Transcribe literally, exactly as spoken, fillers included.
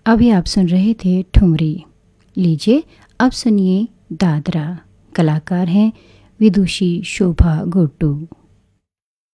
अभी आप सुन रहे थे ठुमरी। लीजिए अब सुनिए दादरा। कलाकार हैं विदुषी शोभा गुड्डू।